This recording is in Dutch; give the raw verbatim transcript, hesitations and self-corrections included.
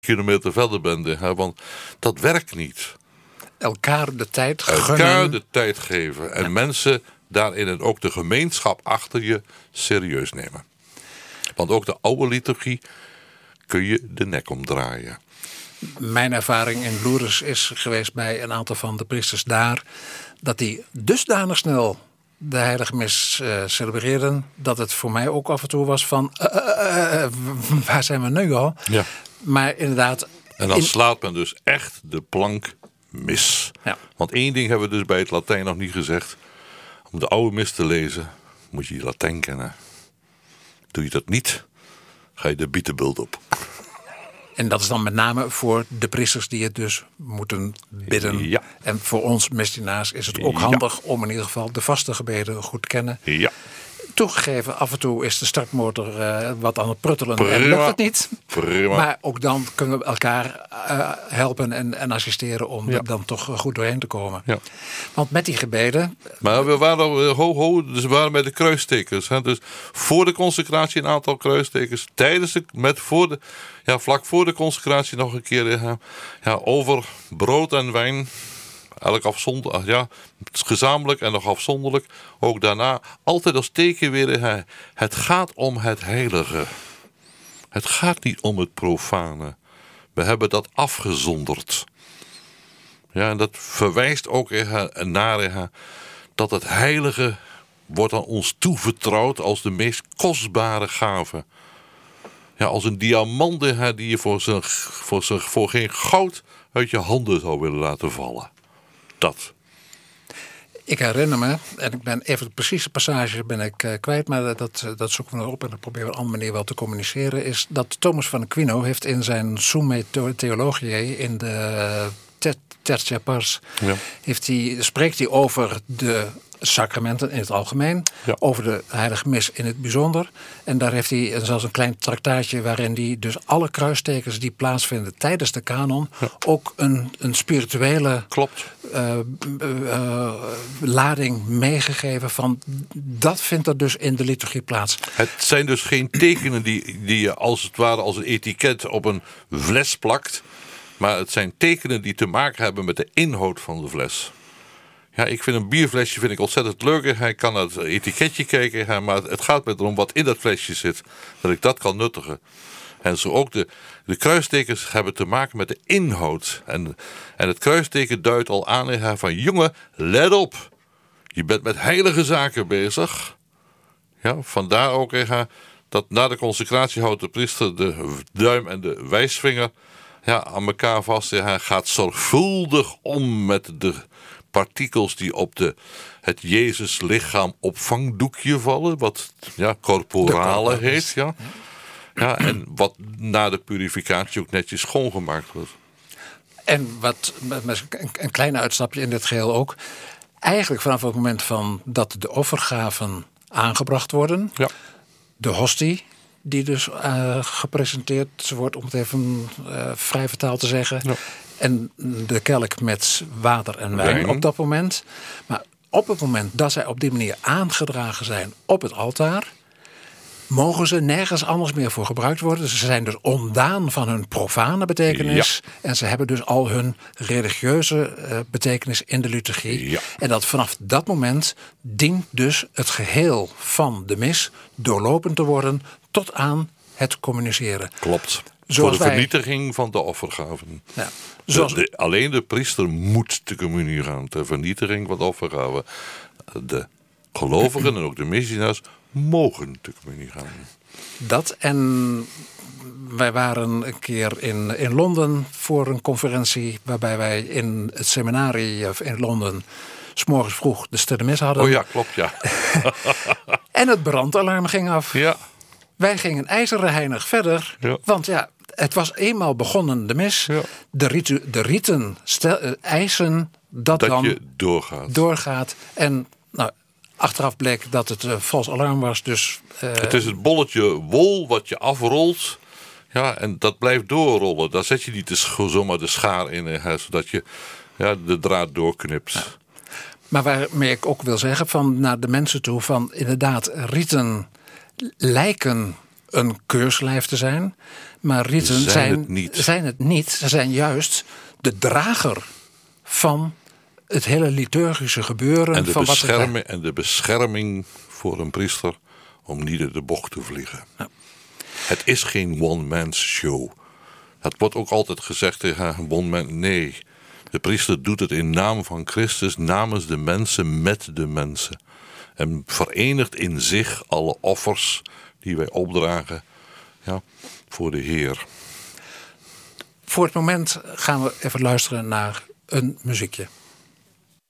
kilometer verder bent. Hè, want dat werkt niet. Elkaar de tijd gunnen. Elkaar de tijd geven. En ja. mensen daarin en ook de gemeenschap achter je serieus nemen. Want ook de oude liturgie kun je de nek omdraaien. Mijn ervaring in Lourdes is geweest bij een aantal van de priesters daar, dat die dusdanig snel de heilige mis uh, celebreerden, dat het voor mij ook af en toe was van, uh, uh, uh, waar zijn we nu al? Ja. Maar inderdaad. En dan in... slaat men dus echt de plank mis. Ja. Want één ding hebben we dus bij het Latijn nog niet gezegd. Om de oude mis te lezen, moet je je Latijn kennen. Doe je dat niet, ga je de bietenbult op. En dat is dan met name voor de priesters die het dus moeten bidden. Ja. En voor ons misdienaars is het ook ja. handig om in ieder geval de vaste gebeden goed te kennen. Ja. Toegegeven, af en toe is de startmotor uh, wat aan het pruttelen Prima. en lukt het niet. Prima. Maar ook dan kunnen we elkaar uh, helpen en, en assisteren om ja. er dan toch goed doorheen te komen. Ja. Want met die gebeden. Maar we waren ho, ho, dus we waren bij de kruisstekers. Hè? Dus voor de consecratie een aantal kruisstekers. Tijdens de, met voor de, ja, vlak voor de consecratie nog een keer ja, ja, over brood en wijn. Elk afzonderlijk, ja, gezamenlijk en nog afzonderlijk. Ook daarna altijd als teken weer. Het gaat om het heilige. Het gaat niet om het profane. We hebben dat afgezonderd. Ja, en dat verwijst ook naar dat het heilige wordt aan ons toevertrouwd als de meest kostbare gave. Ja, als een diamant die je voor, zijn, voor, zijn, voor geen goud uit je handen zou willen laten vallen. Dat. Ik herinner me, en ik ben even de precieze passage ben ik uh, kwijt, maar dat, dat zoeken we nog op en dat proberen we op een andere manier wel te communiceren, is dat Thomas van Aquino heeft in zijn Summa Theologiae in de Tertia Pars, ja. heeft hij, spreekt hij over de sacramenten in het algemeen, ja. over de heilige mis in het bijzonder. En daar heeft hij zelfs een klein traktaatje waarin hij dus alle kruistekens die plaatsvinden tijdens de kanon ja. ook een, een spirituele Klopt. Uh, uh, lading meegegeven van dat vindt er dus in de liturgie plaats. Het zijn dus geen tekenen die, die je als het ware als een etiket op een fles plakt, maar het zijn tekenen die te maken hebben met de inhoud van de fles. Ja, ik vind een bierflesje vind ik ontzettend leuk. Hij kan naar het etiketje kijken, maar het gaat me erom wat in dat flesje zit. Dat ik dat kan nuttigen. En zo ook de, de kruistekens hebben te maken met de inhoud. En, en het kruisteken duidt al aan van jongen, let op. Je bent met heilige zaken bezig. Ja, vandaar ook dat na de consecratie houdt de priester de duim en de wijsvinger ja, aan elkaar vast. Hij gaat zorgvuldig om met de partikels die op de, het Jezus lichaam opvangdoekje vallen, wat ja, corporale heet. Ja. Ja, en wat na de purificatie ook netjes schoongemaakt wordt. En wat met een klein uitstapje in dit geheel ook. Eigenlijk vanaf het moment van dat de offergaven aangebracht worden, ja. de hostie die dus uh, gepresenteerd wordt, om het even uh, vrij vertaald te zeggen. Ja. En de kelk met water en wijn, wijn op dat moment. Maar op het moment dat zij op die manier aangedragen zijn op het altaar, mogen ze nergens anders meer voor gebruikt worden. Ze zijn dus ontdaan van hun profane betekenis. Ja. En ze hebben dus al hun religieuze uh, betekenis in de liturgie. Ja. En dat vanaf dat moment dient dus het geheel van de mis doorlopend te worden tot aan het communiceren. Klopt. Zoals voor de vernietiging wij... van de offergaven. Ja. Zoals... de, de, alleen de priester moet de communie gaan. Ter vernietiging van de offergaven. De gelovigen en ook de misdienaars mogen de communie gaan. Dat en wij waren een keer in, in Londen voor een conferentie waarbij wij in het seminarie in Londen 's morgens vroeg de stille mis hadden. Oh ja, klopt ja. En het brandalarm ging af. Ja. Wij gingen ijzeren heinig verder, ja. want ja, het was eenmaal begonnen de mis. Ja. De, ritu, de rieten stel, uh, eisen dat, dat dan je doorgaat. doorgaat. En nou, achteraf bleek dat het uh, vals alarm was. Dus, uh, het is het bolletje wol wat je afrolt. Ja, en dat blijft doorrollen. Daar zet je niet de, zomaar de schaar in, hè, zodat je ja, de draad doorknipt. Ja. Maar waarmee ik ook wil zeggen, van naar de mensen toe, van inderdaad, rieten lijken een keurslijf te zijn. Maar riten Zijn zijn, het niet. zijn het niet. Ze zijn juist de drager van het hele liturgische gebeuren. En de, van wat er- bescherming, en de bescherming voor een priester om niet in de bocht te vliegen. Ja. Het is geen one-man show. Het wordt ook altijd gezegd tegen one man. Nee, de priester doet het in naam van Christus, namens de mensen, met de mensen. En verenigt in zich alle offers die wij opdragen, ja, voor de Heer. Voor het moment gaan we even luisteren naar een muziekje.